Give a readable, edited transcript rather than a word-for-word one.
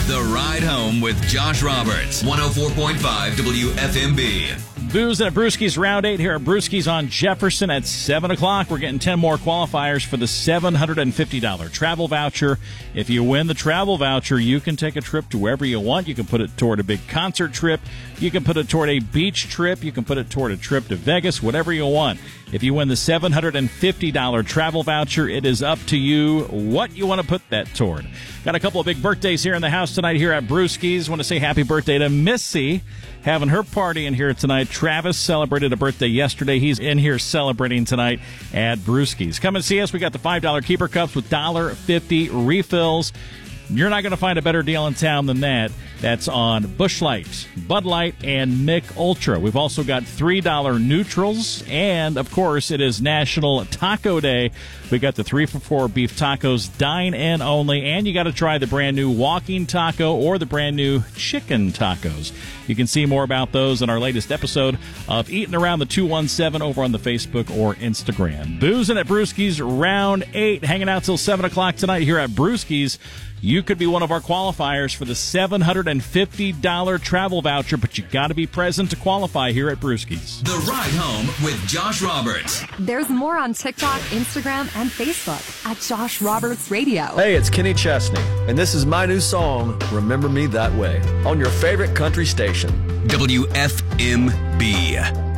The Ride Home with Josh Roberts, 104.5 WFMB. Booze at Brewski's Round 8 here at Brewski's on Jefferson at 7 o'clock. We're getting 10 more qualifiers for the $750 travel voucher. If you win the travel voucher, you can take a trip to wherever you want. You can put it toward a big concert trip. You can put it toward a beach trip. You can put it toward a trip to Vegas, whatever you want. If you win the $750 travel voucher, it is up to you what you want to put that toward. Got a couple of big birthdays here in the house tonight here at Brewski's. Want to say happy birthday to Missy, having her party in here tonight. Travis celebrated a birthday yesterday. He's in here celebrating tonight at Brewski's. Come and see us. We got the $5 Keeper Cups with $1.50 refills. You're not going to find a better deal in town than that. That's on Busch Light, Bud Light, and Mick Ultra. We've also got $3 neutrals, and, of course, it is National Taco Day. We got the 3-for-4 beef tacos, dine-in only, and you got to try the brand-new walking taco or the brand-new chicken tacos. You can see more about those in our latest episode of Eating Around the 217 over on the Facebook or Instagram. Boozing at Brewski's Round 8, hanging out till 7 o'clock tonight here at Brewski's. You could be one of our qualifiers for the $750 travel voucher, but you got to be present to qualify here at Brewski's. The Ride Home with Josh Roberts. There's more on TikTok, Instagram, and Facebook at Josh Roberts Radio. Hey, it's Kenny Chesney, and this is my new song, Remember Me That Way, on your favorite country station. WFMB.